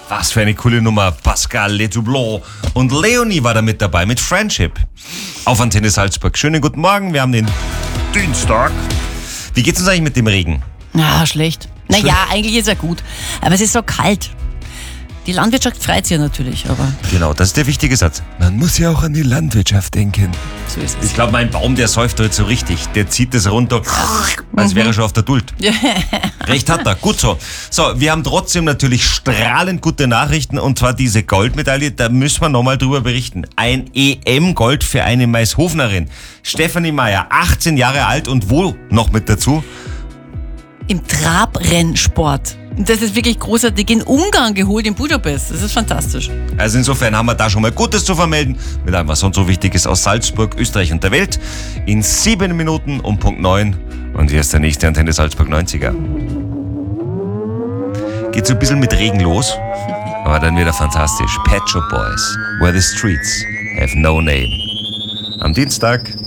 Was für eine coole Nummer. Pascal Letoublon und Leonie war da mit dabei mit Friendship. Auf Antenne Salzburg. Schönen guten Morgen, wir haben den Dienstag. Wie geht's uns eigentlich mit dem Regen? Ja, schlecht. Naja, eigentlich ist er gut. Aber es ist so kalt. Die Landwirtschaft freut sich ja natürlich, aber Genau, das ist der wichtige Satz. Man muss ja auch an die Landwirtschaft denken. so ist es. Ich glaube, mein Baum, der säuft heute so richtig. Der zieht das runter, als wäre er schon auf der Duld. Recht hat er. Gut so. So, wir haben trotzdem natürlich strahlend gute Nachrichten und zwar diese Goldmedaille, da müssen wir nochmal drüber berichten. Ein EM-Gold für eine Maishofnerin. Stefanie Meyer, 18 Jahre alt und wo noch mit dazu? Im Trabrennsport. Und das ist wirklich großartig. In Ungarn geholt, in Budapest. Das ist fantastisch. Also insofern haben wir da schon mal Gutes zu vermelden mit allem, was sonst so wichtig ist aus Salzburg, Österreich und der Welt. In 7 Minuten um Punkt 9. Und hier ist der nächste Antenne Salzburg 90er. Geht so ein bisschen mit Regen los, aber dann wieder fantastisch. Pet Shop Boys, Where the Streets Have No Name. Am Dienstag.